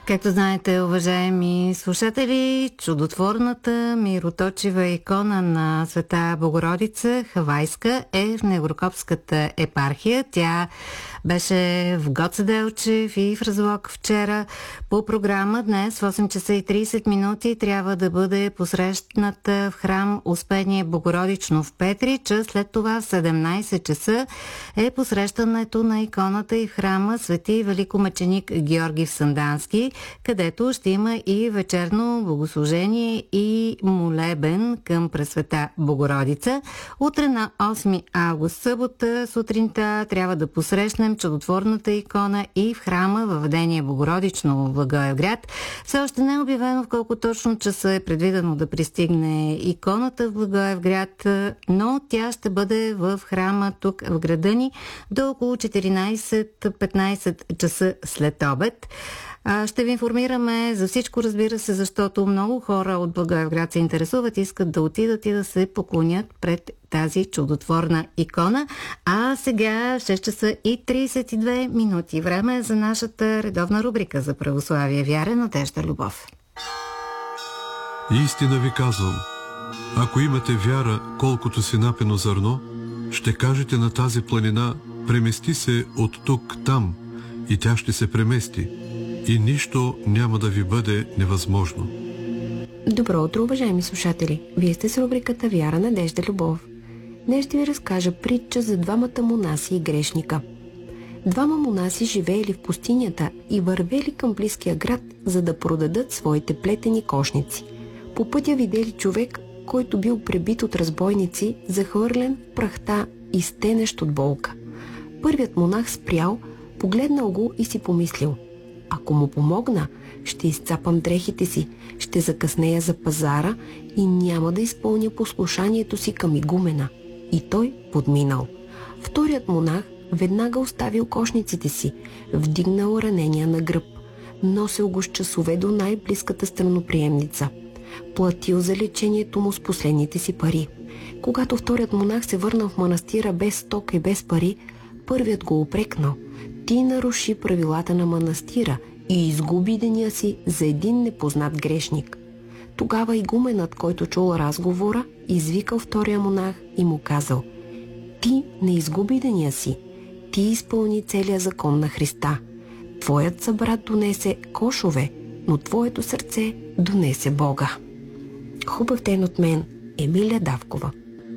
Както знаете, уважаеми слушатели, чудотворната мироточива икона на Света Богородица, хавайска, е в Негрокопската епархия. Тя беше в Гоце Делчев и в Разлог вчера. По програма днес в 8 часа и 30 минути трябва да бъде посрещната в храм Успение Богородично в Петрич. След това в 17 часа е посрещането на иконата и в храма Свети великомъченик Георги в Сандански, където ще има и вечерно богослужение и молебен към Пресвета Богородица. Утре на 8 август, събота, сутринта трябва да посрещнем чудотворната икона и в храма Въведение Богородично в Благоевград. Все още не е обявено в колко точно часа е предвидено да пристигне иконата в Благоевград, но тя ще бъде в храма тук в града ни до около 14-15 часа след обед. Ще ви информираме за всичко, разбира се, защото много хора от Благоевград се интересуват, искат да отидат и да се поклонят пред тази чудотворна икона. А сега 6 часа и 32 минути. Време за нашата редовна рубрика за православие, вяра, надежда, любов. Истина ви казвам, ако имате вяра, колкото си напено зърно, ще кажете на тази планина: премести се от тук там, и тя ще се премести, и нищо няма да ви бъде невъзможно. Добро утро, уважаеми слушатели! Вие сте с рубриката Вяра, надежда, любов. Днес ще ви разкажа притча за двамата монаси и грешника. Двама монаси живеели в пустинята и вървели към близкия град, за да продадат своите плетени кошници. По пътя видели човек, който бил пребит от разбойници, захвърлен в прахта и стенещ от болка. Първият монах спрял, погледнал го и си помислил: ако му помогна, ще изцапам дрехите си, ще закъснея за пазара и няма да изпълня послушанието си към игумена. И той подминал. Вторият монах веднага оставил кошниците си, вдигнал ранения на гръб, носил го с часове до най-близката страноприемница, платил за лечението му с последните си пари. Когато вторият монах се върнал в манастира без стока и без пари, първият го упрекнал: ти наруши правилата на манастира и изгуби деня си за един непознат грешник. Тогава игуменът, който чул разговора, извикал втория монах и му казал: ти не изгуби деня си, ти изпълни целия закон на Христа. Твоят събрат донесе кошове, но твоето сърце донесе Бога. Хубав ден от мен, Емилия Давкова.